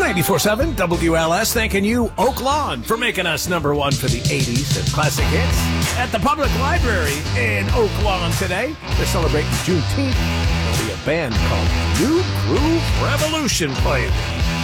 94.7 WLS thanking you, Oak Lawn, for making us number one for the 80s and classic hits. At the Public Library in Oak Lawn today, they're celebrating Juneteenth. There'll be a band called New Groove Revolution playing.